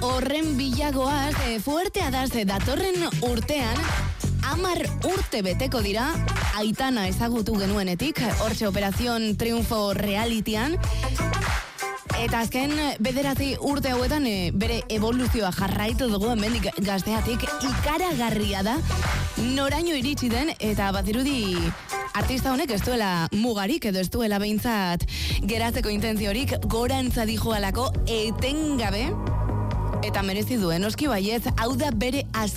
horren bilagoaz, fuertea da ze datorren urtean, 10 urte beteko dira, Aitana ezagutu genuenetik, hortxe Operación Triunfo realityan, eta azken 9 urte hauetan bere evoluzioa jarraitu dugu hemendik gazteatik, ikaragarria da, noraino iritsi den, eta badirudi artista honek ez duela mugarik, edo ez duela behintzat geratzeko intentziorik, gorantza dijoalako etengabe, eta merezi duen, oski baietz, hau da bere